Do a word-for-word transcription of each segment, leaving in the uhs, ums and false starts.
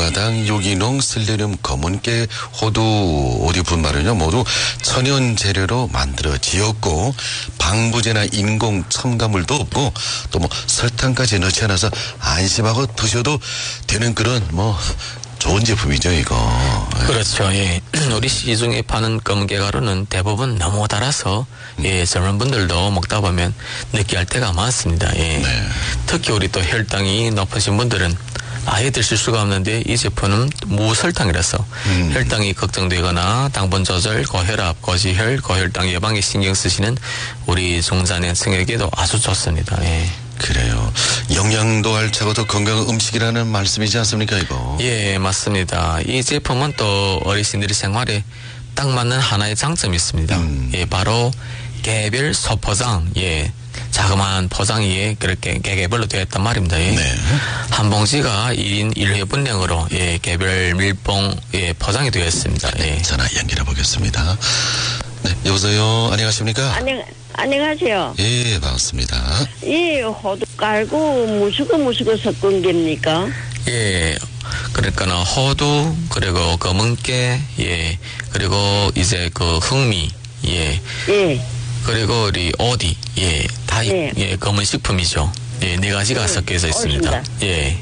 앞마당, 유기농, 슬리늄, 검은깨, 호두, 오디 분말은요 모두 천연 재료로 만들어지었고 방부제나 인공 첨가물도 없고 또 뭐 설탕까지 넣지 않아서 안심하고 드셔도 되는 그런 뭐 좋은 제품이죠, 이거. 그렇죠. 예. 우리 시중에 파는 검은깨 가루는 대부분 너무 달아서 음. 예, 젊은 분들도 먹다 보면 느끼할 때가 많습니다. 예. 네. 특히 우리 또 혈당이 높으신 분들은 아예 드실 수가 없는데 이 제품은 무설탕이라서 음. 혈당이 걱정되거나 당분 조절, 고혈압, 고지혈, 고혈당 예방에 신경 쓰시는 우리 중장년층에게도 아주 좋습니다. 예. 그래요. 영양도 알차고 더 건강한 음식이라는 말씀이지 않습니까, 이거? 예, 맞습니다. 이 제품은 또 어르신들의 생활에 딱 맞는 하나의 장점이 있습니다. 음. 예, 바로 개별 소포장, 예. 자그마한 포장이 그렇게 개개별로 되어 있단 말입니다. 예. 네. 한 봉지가 일 인 일 회 분량으로 예, 개별 밀봉 예, 포장이 되어 있습니다. 네, 예. 전화 연결해 보겠습니다. 네, 여보세요. 안녕하십니까? 안녕, 안녕하세요. 예, 반갑습니다. 이 호두 깔고 무수거 무수거 섞은 겁니까? 예, 그러니까는 호두 그리고 검은깨 예 그리고 이제 그 흑미 예. 예. 그리고 우리 오디 예 다 예. 예, 검은 식품이죠. 예, 네 가지가 예. 섞여져 있습니다. 옳습니다. 예.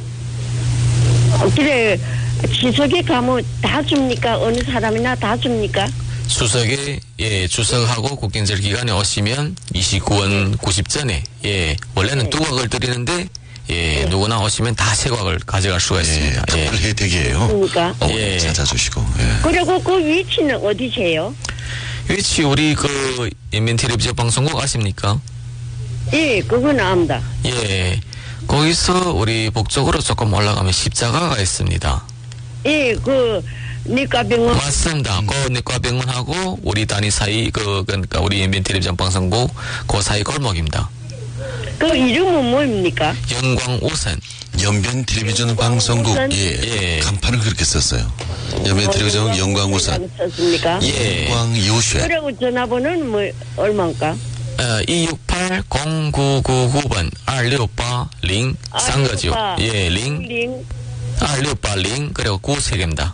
어, 그래 추석에 가면 다 줍니까? 어느 사람이나 다 줍니까? 추석에 예 추석하고 국경절 기간에 오시면 이십구 원 구십 전에 예 원래는 네. 두 곽을 드리는데 예 네. 누구나 오시면 다 세 곽을 가져갈 수가 있습니다. 예, 특별 혜택이에요. 그러니까 어, 예. 찾아주시고. 예. 그리고 그 위치는 어디세요? 위치 우리 그 인민 텔레비전 방송국 아십니까? 예, 그건 압니다. 예, 거기서 우리 북쪽으로 조금 올라가면 십자가가 있습니다. 예, 그 니과병원 맞습니다. 음. 그 니과병원하고 우리 단위 사이 그 그러니까 우리 인민 텔레비전 방송국 그 사이 골목입니다. 그 이름은 뭐입니까? 영광우선. 연변 텔레비전 방송국 예, 예. 간판을 그렇게 썼어요. 연변 텔레비전 영광우선. 썼습니까? 예. 영광유쉐. 그리고 전화번호는 뭐 얼마입니까? 어, 이육팔 공구구구 번 알리오빠 링 싼 거죠. 예, 링. 링. 알리오빠 링 그리고 구 세 개입니다.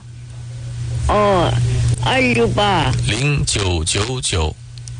어, 알류바. 링九九九.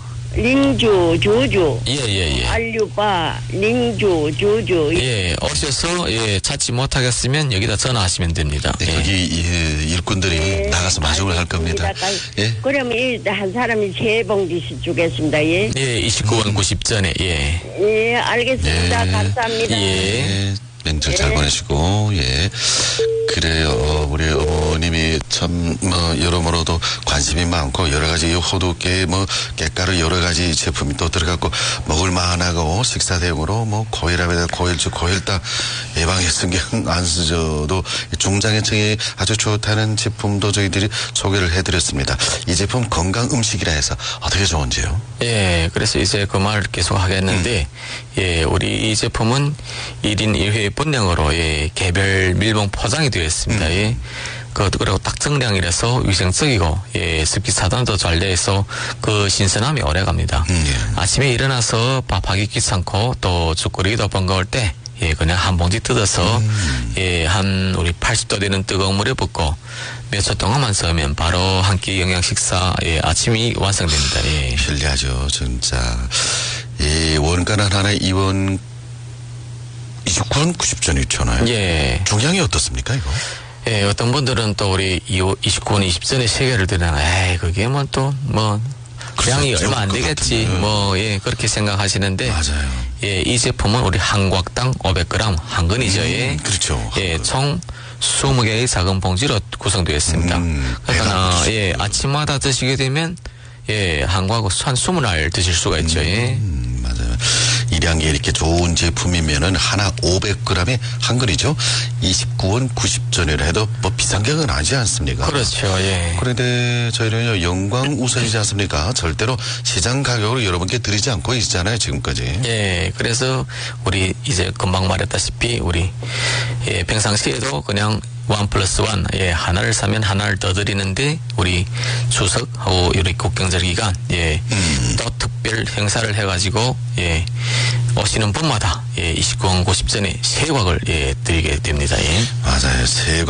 링주 조조. 예예예. 예, 예. 알류바 링주 조조. 예, 오셔서 예 찾지 못하겠으면 여기다 전화하시면 됩니다. 네, 예. 거기 예, 일꾼들이 예, 나가서 마중을 할 겁니다. 예. 그러면 이 한 사람이 세 봉지씩 주겠습니다. 예. 예, 이십구 원 구십 전에 예. 예, 알겠습니다. 예. 감사합니다. 예. 예. 명절 잘 보내시고, 예. 그래요. 우리 어머님이 참, 뭐, 여러모로도 관심이 많고, 여러 가지 호두깨, 뭐, 깻가루 여러 가지 제품이 또 들어갔고, 먹을만하고, 식사대용으로, 뭐, 고혈압에다 고혈주, 고혈당 예방에 신경 안 쓰셔도 중장년층이 아주 좋다는 제품도 저희들이 소개를 해드렸습니다. 이 제품 건강 음식이라 해서 어떻게 좋은지요? 예, 그래서 이제 그 말을 계속 하겠는데, 음. 예, 우리 이 제품은 일 인 일 회 분량으로 예, 개별 밀봉 포장이 되어 있습니다. 음. 예. 그, 그리고 딱 정량이라서 위생적이고, 예, 습기 차단도 잘 돼서 그 신선함이 오래 갑니다. 음, 예. 아침에 일어나서 밥하기 귀찮고 또 죽거리기도 번거울 때, 예, 그냥 한 봉지 뜯어서, 음. 예, 한 우리 팔십 도 되는 뜨거운 물에 붓고 몇 초 동안만 써면 바로 한 끼 영양 식사, 예, 아침이 완성됩니다. 예. 편리하죠, 진짜. 이 원가는 하나에 이원 이십구 원 구십 전이 있잖아요. 예. 중량이 어떻습니까, 이거? 예, 어떤 분들은 또 우리 이십구 원 이십 전에 세 개를 드리나, 에이, 그게 뭐 또, 뭐, 양이 얼마 안 되겠지. 같은데. 뭐, 예, 그렇게 생각하시는데. 맞아요. 예, 이 제품은 우리 한 곽당 오백 그램 한 근이죠. 음, 예. 그렇죠. 예, 총 이십 개의 작은 봉지로 구성되어 있습니다. 음, 그러니까, 예, 아침마다 드시게 되면, 예, 한 곽, 한 이십 알 드실 수가 있죠. 음, 예. 맞아요. 일양이 이렇게 좋은 제품이면은 하나 오백 그램에 한 근이죠. 이십구 원 구십 전이라 해도 뭐 비싼 격은 아니지 않습니까? 그렇죠. 예. 그런데 저희는요, 영광 우선이지 않습니까? 절대로 시장 가격으로 여러분께 드리지 않고 있잖아요, 지금까지. 예. 그래서 우리 이제 금방 말했다시피 우리 예, 평상시에도 그냥 원 플러스 원, 예, 하나를 사면 하나를 더 드리는데, 우리 추석하고 우리 국경절 기간, 예, 음. 또 특별 행사를 해가지고, 예, 오시는 분마다, 예, 이십구 원 구십 전에 세 곽을, 예, 드리게 됩니다, 예. 맞아요. 세